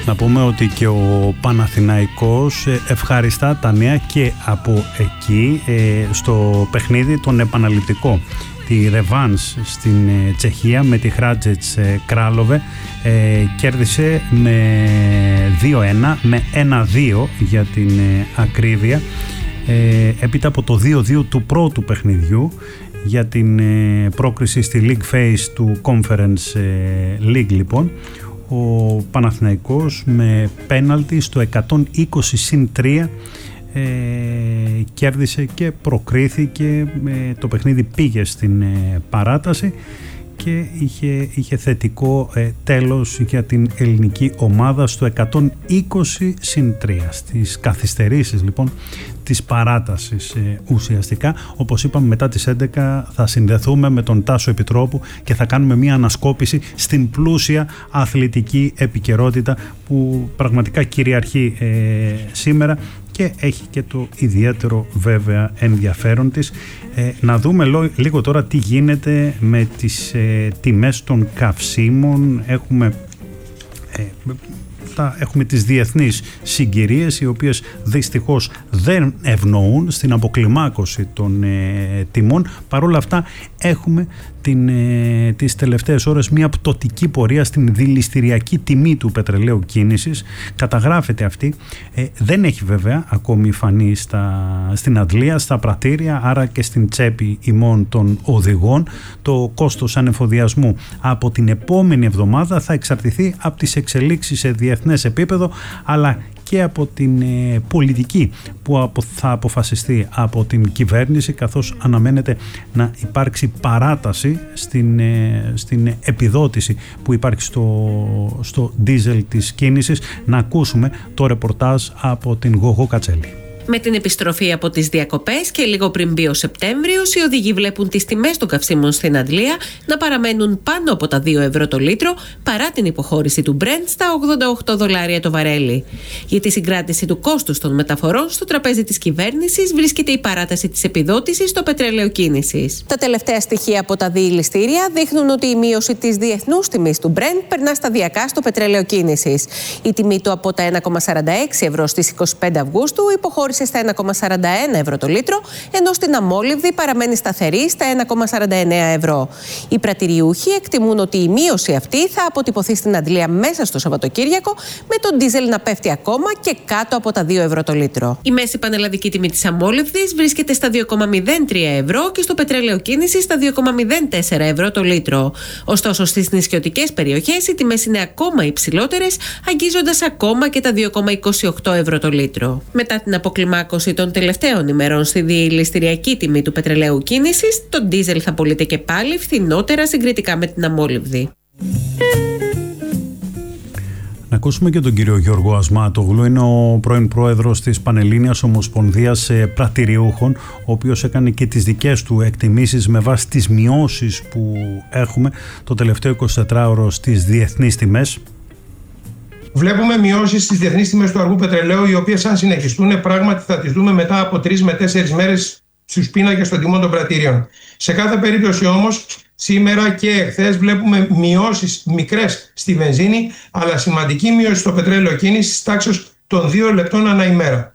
Να πούμε ότι και ο Παναθηναϊκός ευχάριστα τα νέα και από εκεί στο παιχνίδι τον επαναληπτικό, τη ρεβάνς στην Τσεχία με τη Χράτζετς Κράλοβε, κέρδισε με 2-1, με 1-2 για την ακρίβεια, έπειτα από το 2-2 του πρώτου παιχνιδιού για την πρόκριση στη League Phase του Conference League. Λοιπόν, ο Παναθηναϊκός με πέναλτι στο 120-3 κέρδισε και προκρίθηκε. Το παιχνίδι πήγε στην παράταση και είχε θετικό τέλος για την ελληνική ομάδα στο 120-3. Στις καθυστερήσεις λοιπόν της παράτασης ουσιαστικά, όπως είπαμε, μετά τις 11 θα συνδεθούμε με τον Τάσο Επιτρόπου και θα κάνουμε μια ανασκόπηση στην πλούσια αθλητική επικαιρότητα που πραγματικά κυριαρχεί σήμερα και έχει και το ιδιαίτερο βέβαια ενδιαφέρον της. Να δούμε λίγο τώρα τι γίνεται με τις τιμές των καυσίμων. Έχουμε τις διεθνείς συγκυρίες, οι οποίες δυστυχώς δεν ευνοούν στην αποκλιμάκωση των τιμών. Παρ' όλα αυτά έχουμε τις τελευταίες ώρες μια πτωτική πορεία στην δηληστηριακή τιμή του πετρελαίου κίνησης. Καταγράφεται αυτή, δεν έχει βέβαια ακόμη φανεί στην αντλία, στα πρατήρια, άρα και στην τσέπη ημών των οδηγών. Το κόστος ανεφοδιασμού από την επόμενη εβδομάδα θα εξαρτηθεί από τις εξελίξεις σε διεθνές επίπεδο, αλλά και από την πολιτική που θα αποφασιστεί από την κυβέρνηση, καθώς αναμένεται να υπάρξει παράταση στην επιδότηση που υπάρχει στο ντίζελ της κίνησης. Να ακούσουμε το ρεπορτάζ από την Γογό Κατσέλη. Με την επιστροφή από τις διακοπές και λίγο πριν μπει ο Σεπτέμβριος, οι οδηγοί βλέπουν τις τιμές των καυσίμων στην αντλία να παραμένουν πάνω από τα 2 ευρώ το λίτρο, παρά την υποχώρηση του Brent στα $88 το βαρέλι. Για τη συγκράτηση του κόστους των μεταφορών στο τραπέζι της κυβέρνησης βρίσκεται η παράταση της επιδότησης στο πετρέλαιο κίνησης. Τα τελευταία στοιχεία από τα διηληστήρια δείχνουν ότι η μείωση της διεθνούς τιμής του Brent περνά σταδιακά στο πετρέλαιο κίνησης. Η τιμή του από τα 1,46 ευρώ στις 25 Αυγούστου υποχώρησε στα 1,41 ευρώ το λίτρο, ενώ στην αμόλυβδη παραμένει σταθερή στα 1,49 ευρώ. Οι πρατηριούχοι εκτιμούν ότι η μείωση αυτή θα αποτυπωθεί στην αντλία μέσα στο Σαββατοκύριακο, με τον ντίζελ να πέφτει ακόμα και κάτω από τα 2 ευρώ το λίτρο. Η μέση πανελλαδική τιμή της αμόλυβδης βρίσκεται στα 2,03 ευρώ και στο πετρέλαιο κίνησης στα 2,04 ευρώ το λίτρο. Ωστόσο, στις νησιωτικές περιοχές οι τιμές είναι ακόμα υψηλότερες, αγγίζοντας ακόμα και τα 2,28 ευρώ το λίτρο. Μετά την αποκλιμάκωση των τελευταίων ημερών στη διηληστηριακή τιμή του πετρελαίου κίνησης, το ντίζελ θα πωλείται και πάλι φθηνότερα συγκριτικά με την αμόλυβδη. Να ακούσουμε και τον κύριο Γιώργο Ασμάτογλου. Είναι ο πρώην πρόεδρος της Πανελλήνιας Ομοσπονδίας Πρατηριούχων, ο οποίος έκανε και τις δικές του εκτιμήσεις με βάση τις μειώσεις που έχουμε το τελευταίο 24ωρο στις διεθνείς τιμές. Βλέπουμε μειώσεις στις διεθνείς τιμές του αργού πετρελαίου, οι οποίες, αν συνεχιστούν, πράγματι θα τις δούμε μετά από 3 με 4 μέρες στους πίνακες των τιμών των πρατήριων. Σε κάθε περίπτωση όμως, σήμερα και εχθές βλέπουμε μειώσεις μικρές στη βενζίνη, αλλά σημαντική μείωση στο πετρέλαιο κίνησης τάξης των 2 λεπτών ανά ημέρα.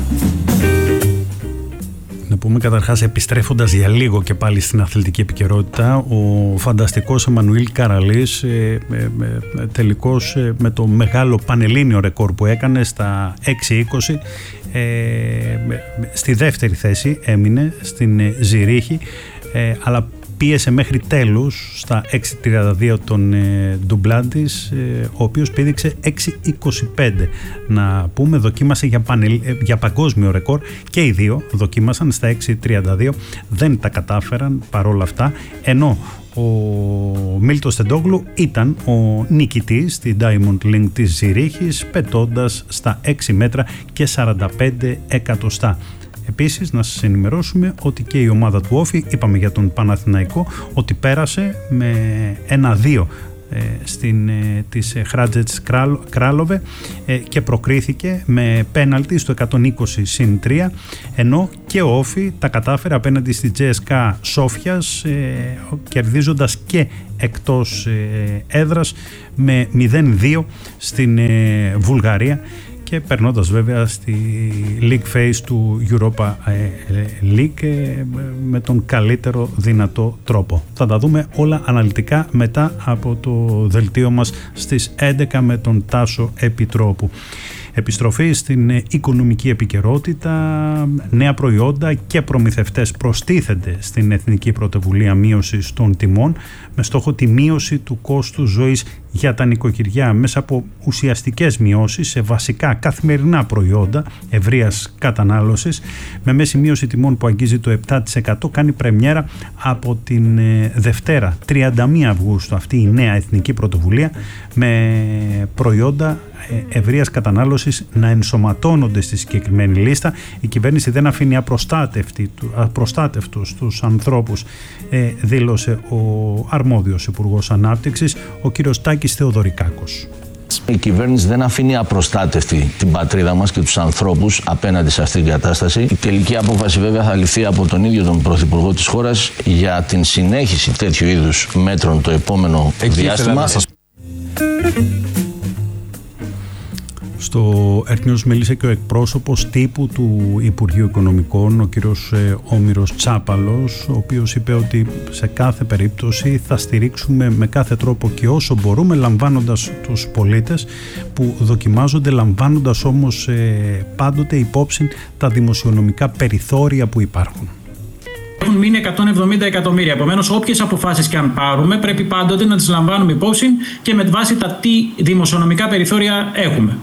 Να πούμε καταρχάς, επιστρέφοντας για λίγο και πάλι στην αθλητική επικαιρότητα, ο φανταστικός Εμμανουήλ Καραλής τελικώς με το μεγάλο πανελλήνιο ρεκόρ που έκανε στα 6.20, στη δεύτερη θέση έμεινε στην Ζηρίχη, αλλά πίεσε μέχρι τέλους στα 6.32 τον Ντουμπλάντης, ο οποίος πήδηξε 6.25. Να πούμε, δοκίμασε για παγκόσμιο ρεκόρ, και οι δύο δοκίμασαν στα 6.32, δεν τα κατάφεραν παρόλα αυτά, ενώ ο Μίλτος Τεντόγλου ήταν ο νικητής στη Diamond League της Ζηρίχης, πετώντας στα 6 μέτρα και 45 εκατοστά. Επίσης, να σας ενημερώσουμε ότι και η ομάδα του Όφη, είπαμε για τον Παναθηναϊκό, ότι πέρασε με 1-2 της Χράτζετς Κράλοβε και προκρίθηκε με πέναλτι στο 120-3, ενώ και ο Όφι τα κατάφερε απέναντι στη CSKA Σόφιας, κερδίζοντας και εκτός έδρας με 0-2 στην Βουλγαρία και περνώντας βέβαια στη League Phase του Europa League με τον καλύτερο δυνατό τρόπο. Θα τα δούμε όλα αναλυτικά μετά από το δελτίο μας στις 11 με τον Τάσο Επιτρόπου. Επιστροφή στην οικονομική επικαιρότητα, νέα προϊόντα και προμηθευτές προστίθενται στην Εθνική Πρωτοβουλία Μείωσης των Τιμών με στόχο τη μείωση του κόστου ζωής για τα νοικοκυριά μέσα από ουσιαστικές μειώσεις σε βασικά καθημερινά προϊόντα ευρείας κατανάλωσης, με μέση μείωση τιμών που αγγίζει το 7%, κάνει πρεμιέρα από την Δευτέρα 31 Αυγούστου αυτή η νέα Εθνική Πρωτοβουλία, με προϊόντα ευρείας κατανάλωσης να ενσωματώνονται στη συγκεκριμένη λίστα. Η κυβέρνηση δεν αφήνει απροστάτευτους τους ανθρώπους, δήλωσε ο αρμόδιος Υπουργός Ανάπτυξης, ο κύριος Τάκης Θεοδωρικάκος. Η κυβέρνηση δεν αφήνει απροστάτευτη την πατρίδα μας και τους ανθρώπους απέναντι σε αυτήν την κατάσταση. Η τελική απόφαση βέβαια θα ληφθεί από τον ίδιο τον Πρωθυπουργό της χώρας για την συνέχιση τέτοιου είδους μέτρων το επόμενο διάστημα. Στο Earth News μίλησε και ο εκπρόσωπος τύπου του Υπουργείου Οικονομικών, ο κύριος Όμηρος Τσάπαλος, ο οποίος είπε ότι σε κάθε περίπτωση θα στηρίξουμε με κάθε τρόπο και όσο μπορούμε, λαμβάνοντας τους πολίτες που δοκιμάζονται, λαμβάνοντας όμως πάντοτε υπόψη τα δημοσιονομικά περιθώρια που υπάρχουν. Έχουν μείνει 170 εκατομμύρια. Επομένως, όποιες αποφάσεις και αν πάρουμε, πρέπει πάντοτε να τις λαμβάνουμε υπόψη και με βάση τα τι δημοσιονομικά περιθώρια έχουμε.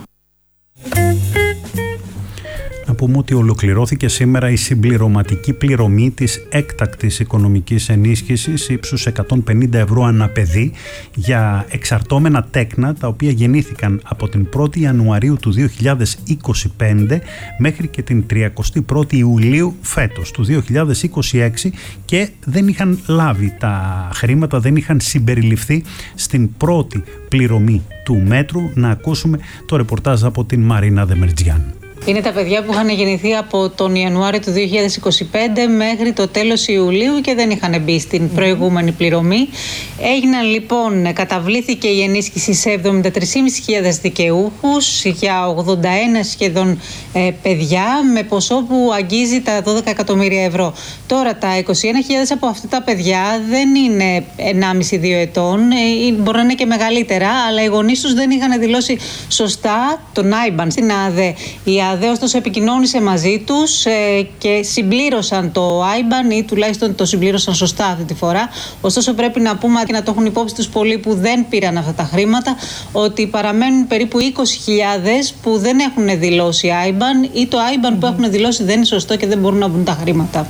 Να πούμε ότι ολοκληρώθηκε σήμερα η συμπληρωματική πληρωμή της έκτακτης οικονομικής ενίσχυσης ύψους 150 ευρώ ανά παιδί για εξαρτώμενα τέκνα τα οποία γεννήθηκαν από την 1η Ιανουαρίου του 2025 μέχρι και την 31η Ιουλίου φέτος του 2026 και δεν είχαν λάβει τα χρήματα, δεν είχαν συμπεριληφθεί στην πρώτη πληρωμή του μέτρου. Να ακούσουμε το ρεπορτάζ από την Μαρίνα Δεμερτζιάν. Είναι τα παιδιά που είχαν γεννηθεί από τον Ιανουάριο του 2025 μέχρι το τέλος Ιουλίου και δεν είχαν μπει στην προηγούμενη πληρωμή. Έγιναν λοιπόν, καταβλήθηκε η ενίσχυση σε 73.500 δικαιούχους για 81 σχεδόν παιδιά με ποσό που αγγίζει τα 12 εκατομμύρια ευρώ. Τώρα τα 21.000 από αυτά τα παιδιά δεν είναι 1,5-2 ετών, μπορεί να είναι και μεγαλύτερα, αλλά οι γονείς τους δεν είχαν δηλώσει σωστά τον IBAN στην ΑΔΕ. Η ΑΔΕ ωστόσο επικοινώνησε μαζί τους και συμπλήρωσαν το IBAN ή τουλάχιστον το συμπλήρωσαν σωστά αυτή τη φορά. Ωστόσο πρέπει να πούμε και να το έχουν υπόψη τους πολλοί που δεν πήραν αυτά τα χρήματα, ότι παραμένουν περίπου 20.000 που δεν έχουν δηλώσει IBAN ή το IBAN που έχουν δηλώσει δεν είναι σωστό και δεν μπορούν να μπουν τα χρήματα.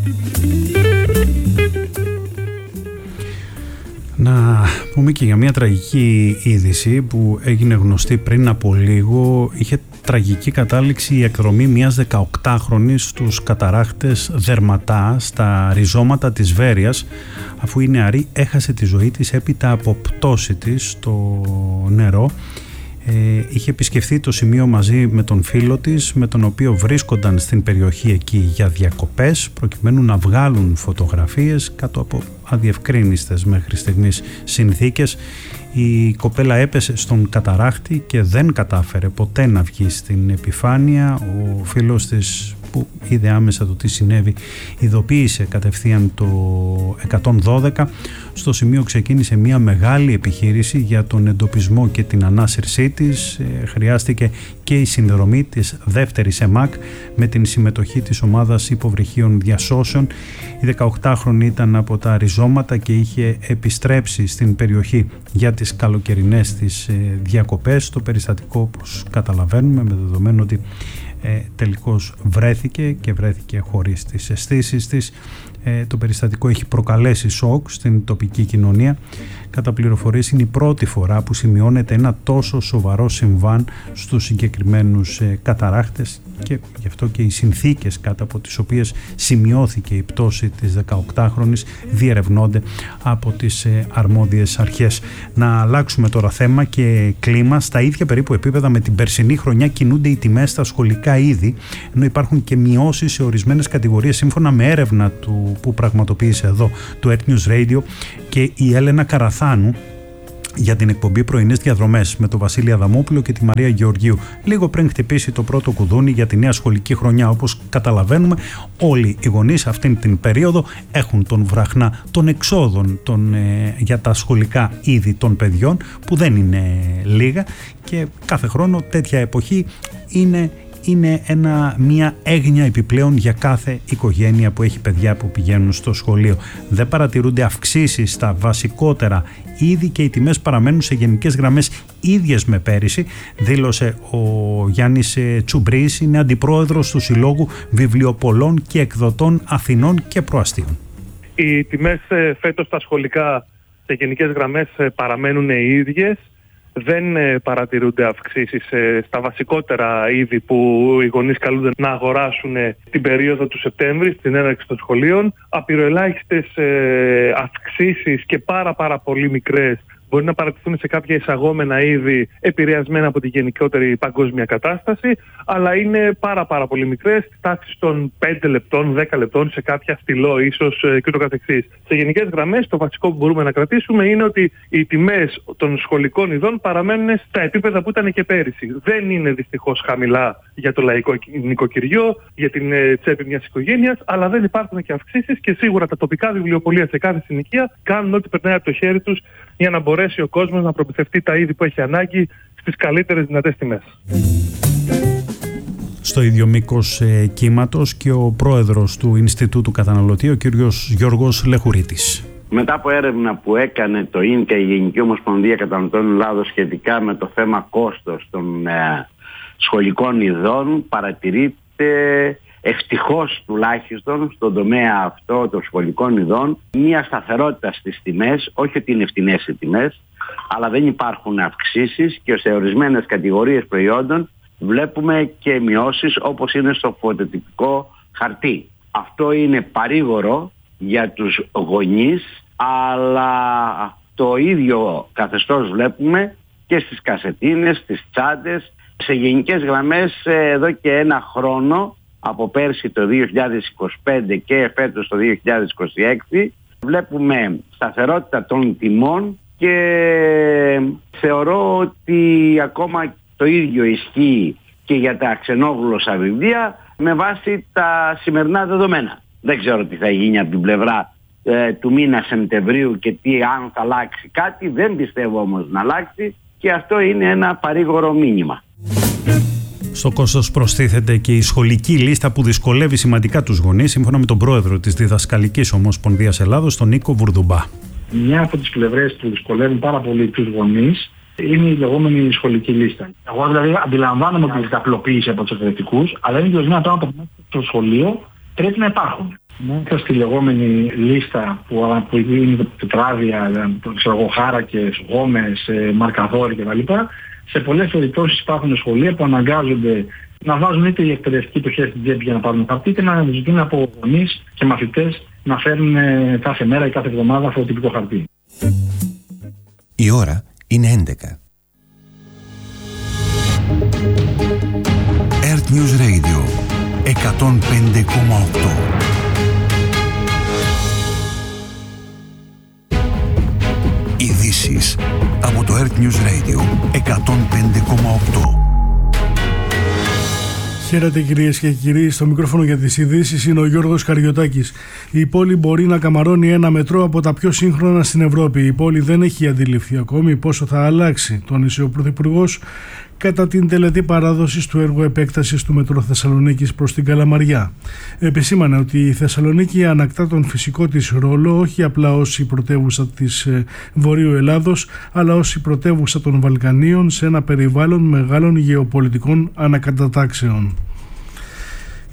Να πούμε και για μια τραγική είδηση που έγινε γνωστή πριν από λίγο. Είχε τραγική κατάληξη η εκδρομή μιας 18χρονης στους καταράχτες Δερματά στα ριζώματα της Βέρειας, αφού η νεαρή έχασε τη ζωή της έπειτα από πτώση της στο νερό. Είχε επισκεφθεί το σημείο μαζί με τον φίλο της, με τον οποίο βρίσκονταν στην περιοχή εκεί για διακοπές, προκειμένου να βγάλουν φωτογραφίες κάτω από αδιευκρίνιστες μέχρι στιγμής συνθήκες. Η κοπέλα έπεσε στον καταράχτη και δεν κατάφερε ποτέ να βγει στην επιφάνεια. Ο φίλος της, που είδε άμεσα το τι συνέβη, ειδοποίησε κατευθείαν το 112. Στο σημείο ξεκίνησε μια μεγάλη επιχείρηση για τον εντοπισμό και την ανάσυρσή της. Χρειάστηκε και η συνδρομή της δεύτερης ΕΜΑΚ με την συμμετοχή της ομάδας υποβρυχίων διασώσεων. Η 18χρονη ήταν από τα ριζώματα και είχε επιστρέψει στην περιοχή για τις καλοκαιρινές της διακοπές. Το περιστατικό, όπως καταλαβαίνουμε, με δεδομένο ότι τελικώς βρέθηκε και βρέθηκε χωρίς τις αισθήσεις της. Το περιστατικό έχει προκαλέσει σοκ στην τοπική κοινωνία. Κατά πληροφορίες είναι η πρώτη φορά που σημειώνεται ένα τόσο σοβαρό συμβάν στους συγκεκριμένους καταράχτες και γι' αυτό και οι συνθήκες κάτω από τις οποίες σημειώθηκε η πτώση της 18χρονης διερευνώνται από τις αρμόδιες αρχές. Να αλλάξουμε τώρα θέμα και κλίμα. Στα ίδια περίπου επίπεδα με την περσινή χρονιά κινούνται οι τιμές στα σχολικά είδη, ενώ υπάρχουν και μειώσεις σε ορισμένες κατηγορίες σύμφωνα με έρευνα που πραγματοποίησε εδώ το Earth News Radio και η Έλενα Καραθάνου για την εκπομπή Πρωινές Διαδρομές με τον Βασίλη Αδαμόπουλο και τη Μαρία Γεωργίου, λίγο πριν χτυπήσει το πρώτο κουδούνι για τη νέα σχολική χρονιά. Όπως καταλαβαίνουμε, όλοι οι γονείς αυτήν την περίοδο έχουν τον βραχνά των εξόδων για τα σχολικά είδη των παιδιών, που δεν είναι λίγα, και κάθε χρόνο τέτοια εποχή είναι μια έγνοια επιπλέον για κάθε οικογένεια που έχει παιδιά που πηγαίνουν στο σχολείο. Δεν παρατηρούνται αυξήσεις στα βασικότερα είδη και οι τιμές παραμένουν σε γενικές γραμμές ίδιες με πέρυσι, δήλωσε ο Γιάννης Τσουμπρής, είναι αντιπρόεδρος του Συλλόγου Βιβλιοπολών και Εκδοτών Αθηνών και Προαστίων. Οι τιμές φέτος στα σχολικά σε γενικές γραμμές παραμένουν οι ίδιες. Δεν παρατηρούνται αυξήσεις στα βασικότερα είδη που οι γονείς καλούνται να αγοράσουν την περίοδο του Σεπτέμβρη στην έναρξη των σχολείων. Απειροελάχιστες αυξήσεις και πάρα πολύ μικρές μπορεί να παρατηθούν σε κάποια εισαγόμενα είδη επηρεασμένα από τη γενικότερη παγκόσμια κατάσταση, αλλά είναι πάρα πολύ μικρές, τάξεις των 5 λεπτών, 10 λεπτών, σε κάποια στυλό ίσως και το καθεξής. Σε γενικές γραμμές το βασικό που μπορούμε να κρατήσουμε είναι ότι οι τιμές των σχολικών ειδών παραμένουν στα επίπεδα που ήταν και πέρυσι. Δεν είναι δυστυχώς χαμηλά για το λαϊκό νοικοκυριό, για την τσέπη μιας οικογένειας, αλλά δεν υπάρχουν και αυξήσεις και σίγουρα τα τοπικά βιβλιοπωλεία σε κάθε συνοικία κάνουν ό,τι περνάει από το χέρι τους για να μπορέσει ο κόσμος να προμηθευτεί τα είδη που έχει ανάγκη στις καλύτερες δυνατές τιμές. Στο ίδιο μήκος κύματος και ο πρόεδρος του Ινστιτούτου Καταναλωτή, ο κύριος Γιώργος Λεχουρίτης. Μετά από έρευνα που έκανε το ΙΝΚΑ, η Γενική Ομοσπονδία Καταναλωτών Ελλάδος, σχετικά με το θέμα κόστος των σχολικών ειδών, παρατηρείται ευτυχώς τουλάχιστον στον τομέα αυτό των σχολικών ειδών μια σταθερότητα στις τιμές, όχι ότι είναι φτηνές οι τιμές, αλλά δεν υπάρχουν αυξήσεις και σε ορισμένες κατηγορίες προϊόντων βλέπουμε και μειώσεις, όπως είναι στο φωτοτυπικό χαρτί. Αυτό είναι παρήγορο για τους γονείς, αλλά το ίδιο καθεστώς βλέπουμε και στις κασετίνες, στις τσάντες. Σε γενικές γραμμές εδώ και ένα χρόνο, από πέρσι το 2025 και φέτος το 2026, βλέπουμε σταθερότητα των τιμών και θεωρώ ότι ακόμα το ίδιο ισχύει και για τα ξενόγλωσσα βιβλία με βάση τα σημερινά δεδομένα. Δεν ξέρω τι θα γίνει από την πλευρά του μήνα Σεπτεμβρίου και τι, αν θα αλλάξει κάτι. Δεν πιστεύω όμως να αλλάξει και αυτό είναι ένα παρήγορο μήνυμα. Στο κόστος προστίθεται και η σχολική λίστα που δυσκολεύει σημαντικά τους γονείς, σύμφωνα με τον πρόεδρο της Διδασκαλικής Ομοσπονδίας Ελλάδος, τον Νίκο Βουρδουμπά. Μια από τις πλευρές που δυσκολεύουν πάρα πολύ τους γονείς είναι η λεγόμενη σχολική λίστα. Εγώ δηλαδή αντιλαμβάνομαι ότι την απλοποίηση από τους εκπαιδευτικούς, αλλά είναι και ορισμένα πράγματα που μέσα στο σχολείο πρέπει να υπάρχουν. Μέσα στη λεγόμενη λίστα που είναι τετράδια, χάρακες, γόμες, μαρκαδόροι κτλ. Σε πολλές περιπτώσεις υπάρχουν σχολεία που αναγκάζονται να βάζουν είτε οι εκπαιδευτικοί το χέρι στην τσέπη για να πάρουν χαρτί, είτε να ζητούν από γονείς και μαθητές να φέρουν κάθε μέρα ή κάθε εβδομάδα αυτό το τυπικό χαρτί. Η ώρα είναι 11. Earth News Radio 105,8. Ειδήσεις από το Earth News Radio 105,8. Χαίρετε κυρίες και κύριοι, στο μικρόφωνο για τις ειδήσεις είναι ο Γιώργος Καριωτάκης. Η πόλη μπορεί να καμαρώνει ένα μετρό από τα πιο σύγχρονα στην Ευρώπη. Η πόλη δεν έχει αντιληφθεί ακόμη πόσο θα αλλάξει, τόνισε ο Πρωθυπουργός κατά την τελετή παράδοσης του έργου επέκτασης του μετρό Θεσσαλονίκης προς την Καλαμαριά. Επισήμανε ότι η Θεσσαλονίκη ανακτά τον φυσικό της ρόλο όχι απλά ως η πρωτεύουσα της Βορείου Ελλάδος, αλλά ως η πρωτεύουσα των Βαλκανίων σε ένα περιβάλλον μεγάλων γεωπολιτικών ανακατατάξεων.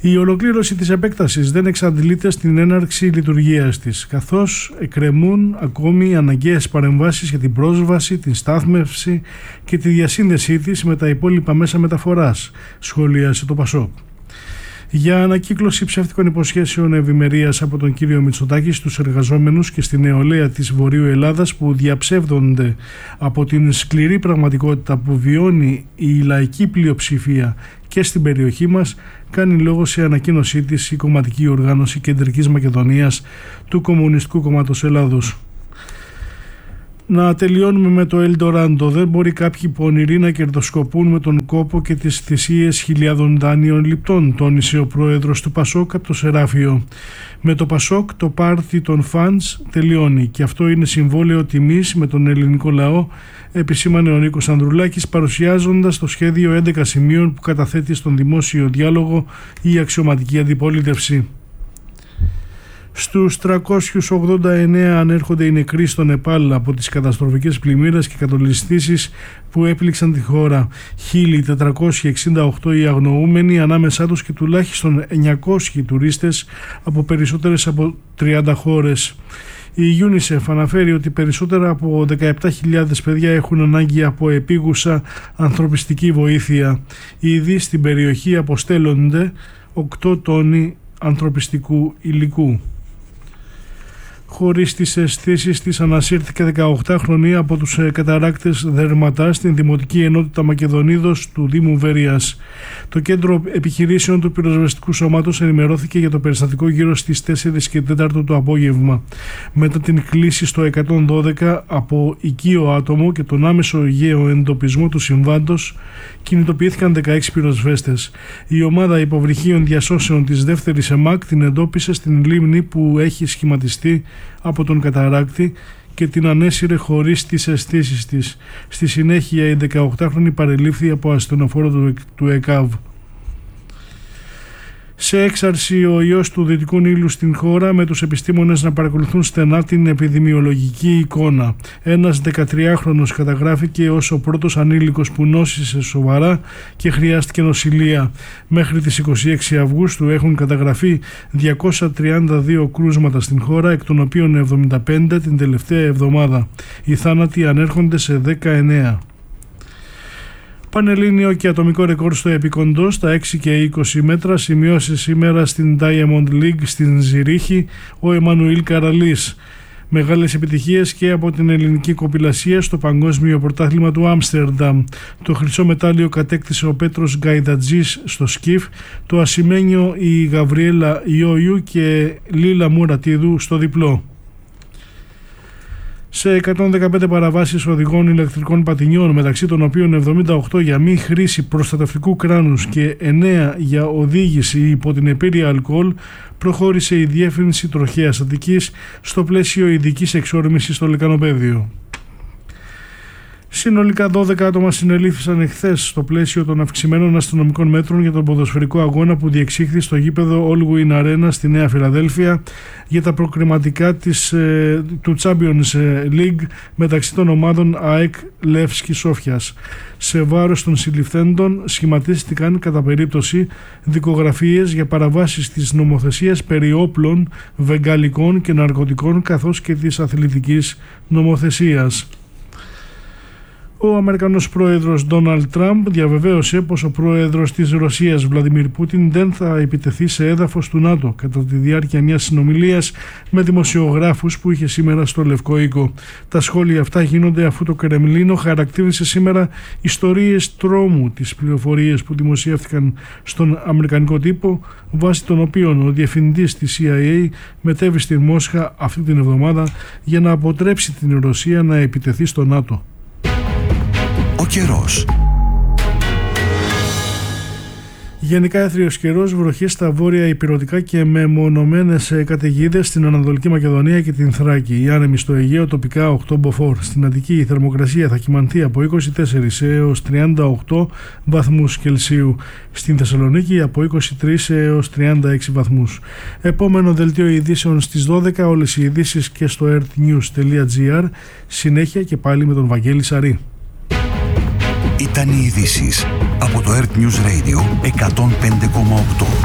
Η ολοκλήρωση της επέκτασης δεν εξαντλείται στην έναρξη λειτουργίας της, καθώς εκκρεμούν ακόμη αναγκαίες παρεμβάσεις για την πρόσβαση, την στάθμευση και τη διασύνδεσή της με τα υπόλοιπα μέσα μεταφοράς, σχολίασε το Πασόκ. Για ανακύκλωση ψεύτικων υποσχέσεων ευημερίας από τον κύριο Μητσοτάκη στους εργαζόμενους και στη νεολαία της Βορείου Ελλάδας που διαψεύδονται από την σκληρή πραγματικότητα που βιώνει η λαϊκή πλειοψηφία και στην περιοχή μας, κάνει λόγο σε ανακοίνωσή της η κομματική οργάνωση Κεντρικής Μακεδονίας του Κομμουνιστικού Κόμματος Ελλάδος. Να τελειώνουμε με το Ελντοράντο. Δεν μπορεί κάποιοι πονηροί να κερδοσκοπούν με τον κόπο και τις θυσίες χιλιάδων δάνειων λιπτών, τόνισε ο πρόεδρος του Πασόκ από το Σεράφιο. Με το Πασόκ το πάρτι των φαντς τελειώνει και αυτό είναι συμβόλαιο τιμής με τον ελληνικό λαό, επισήμανε ο Νίκος Ανδρουλάκης, παρουσιάζοντας το σχέδιο 11 σημείων που καταθέτει στον δημόσιο διάλογο η αξιωματική αντιπολίτευση. Στους 389 ανέρχονται οι νεκροί στο Νεπάλ από τις καταστροφικές πλημμύρες και κατολιστήσεις που έπληξαν τη χώρα. 1.468 οι αγνοούμενοι, ανάμεσά τους και τουλάχιστον 900 τουρίστες από περισσότερες από 30 χώρες. Η UNICEF αναφέρει ότι περισσότερα από 17.000 παιδιά έχουν ανάγκη από επίγουσα ανθρωπιστική βοήθεια. Ήδη στην περιοχή αποστέλλονται 8 τόνοι ανθρωπιστικού υλικού. Χωρίς τις αισθήσεις της ανασύρθηκε 18χρονη από τους καταράκτες Δερματά στην Δημοτική Ενότητα Μακεδονίδος του Δήμου Βέρειας. Το κέντρο επιχειρήσεων του πυροσβεστικού σώματος ενημερώθηκε για το περιστατικό γύρω στις 4 και 4 το απόγευμα. Μετά την κλήση στο 112 από οικείο άτομο και τον άμεσο γεωεντοπισμό του συμβάντος, κινητοποιήθηκαν 16 πυροσβέστες. Η ομάδα υποβρυχίων διασώσεων της δεύτερης ΕΜΑΚ την εντόπισε στην λίμνη που έχει σχηματιστεί από τον καταράκτη και την ανέσυρε χωρίς τις αισθήσεις της. Στη συνέχεια η 18χρονη παρελήφθη από ασθενοφόρο του ΕΚΑΒ. Σε έξαρση ο ιός του Δυτικού Νείλου στην χώρα, με τους επιστήμονες να παρακολουθούν στενά την επιδημιολογική εικόνα. Ένας 13χρονος καταγράφηκε ως ο πρώτος ανήλικος που νόσησε σοβαρά και χρειάστηκε νοσηλεία. Μέχρι τις 26 Αυγούστου έχουν καταγραφεί 232 κρούσματα στην χώρα, εκ των οποίων 75 την τελευταία εβδομάδα. Οι θάνατοι ανέρχονται σε 19. Πανελλήνιο και ατομικό ρεκόρ στο επικοντό στα 6 και 20 μέτρα σημειώσει σήμερα στην Diamond League στην Ζηρίχη ο Εμμανουήλ Καραλής. Μεγάλες επιτυχίες και από την ελληνική κοπηλασία στο Παγκόσμιο Πρωτάθλημα του Άμστερνταμ. Το χρυσό μετάλλιο κατέκτησε ο Πέτρος Γκαϊδατζής στο σκιφ, το ασημένιο η Γαβριέλα Ιόιου και Λίλα Μουρατίδου στο διπλό. Σε 115 παραβάσεις οδηγών ηλεκτρικών πατινιών, μεταξύ των οποίων 78 για μη χρήση προστατευτικού κράνους και 9 για οδήγηση υπό την επίρρεια αλκοόλ, προχώρησε η Διεύθυνση Τροχέας Αττικής στο πλαίσιο ειδικής εξόρμησης στο Λεκανοπαίδιο. Συνολικά 12 άτομα συνελήφθησαν εχθές στο πλαίσιο των αυξημένων αστυνομικών μέτρων για τον ποδοσφαιρικό αγώνα που διεξήχθη στο γήπεδο All Win Arena στη Νέα Φιλαδέλφια για τα προκριματικά του Champions League μεταξύ των ομάδων ΑΕΚ Λεύσκη Σόφιας. Σε βάρος των συλληφθέντων σχηματίστηκαν κατά περίπτωση δικογραφίες για παραβάσεις της νομοθεσίας περί όπλων, βεγγαλικών και ναρκωτικών, καθώς και της αθλητικής νομοθεσίας. Ο Αμερικανός πρόεδρος Ντόναλντ Τραμπ διαβεβαίωσε πως ο πρόεδρος της Ρωσίας Βλαντιμίρ Πούτιν δεν θα επιτεθεί σε έδαφος του ΝΑΤΟ κατά τη διάρκεια μιας συνομιλίας με δημοσιογράφους που είχε σήμερα στο Λευκό Οίκο. Τα σχόλια αυτά γίνονται αφού το Κρεμλίνο χαρακτήρισε σήμερα ιστορίες τρόμου τις πληροφορίες που δημοσιεύτηκαν στον αμερικανικό τύπο, βάσει των οποίων ο διευθυντής της CIA μετέβη στη Μόσχα αυτή την εβδομάδα για να αποτρέψει την Ρωσία να επιτεθεί στο ΝΑΤΟ. Ο καιρός. Γενικά έθριος καιρός, βροχές στα βόρεια ηπειρωτικά και μεμονωμένες καταιγίδες στην Ανατολική Μακεδονία και την Θράκη. Οι άνεμοι στο Αιγαίο τοπικά 8 μποφόρ. Στην Αττική η θερμοκρασία θα κυμανθεί από 24 έως 38 βαθμούς Κελσίου. Στην Θεσσαλονίκη από 23 έως 36 βαθμούς. Επόμενο δελτίο ειδήσεων στις 12, όλες οι ειδήσεις και στο earthnews.gr. Συνέχεια και πάλι με τον Βαγγέλη Σαρή. Ήταν οι ειδήσεις από το Earth News Radio 105,8.